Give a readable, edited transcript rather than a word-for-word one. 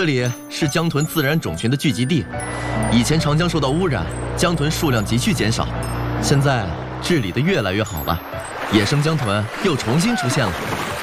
这里是江豚自然种群的聚集地。以前长江受到污染，江豚数量急剧减少，现在治理的越来越好了，野生江豚又重新出现了。